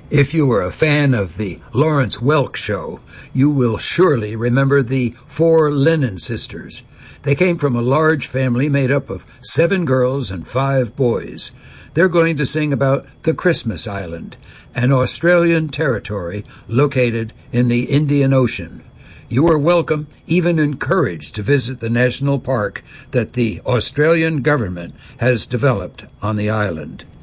If you were a fan of the Lawrence Welk Show, you will surely remember the four Lennon sisters. They came from a large family made up of 7 girls and 5 boys. They're going to sing about the Christmas Island, an Australian territory located in the Indian Ocean. You are welcome, even encouraged, to visit the national park that the Australian government has developed on the island.